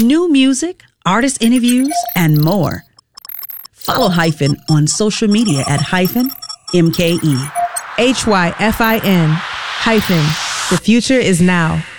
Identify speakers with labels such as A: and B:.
A: new music, artist interviews, and more. Follow Hyphen on social media at -MKE.
B: HYFIN. The future is now.